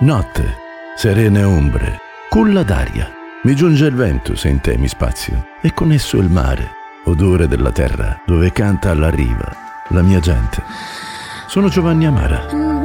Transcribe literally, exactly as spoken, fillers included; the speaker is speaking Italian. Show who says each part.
Speaker 1: Notte, serene ombre, culla d'aria. Mi giunge il vento se in te mi spazio, e con esso il mare, odore della terra dove canta alla riva la mia gente. Sono Giovanni Amara.